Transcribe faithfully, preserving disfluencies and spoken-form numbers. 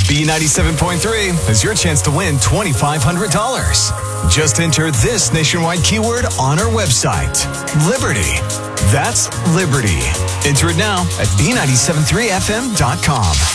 B ninety-seven point three is your chance to win two thousand five hundred dollars. Just enter this nationwide keyword on our website, Liberty. That's Liberty. Enter it now at B nine seven three F M dot com.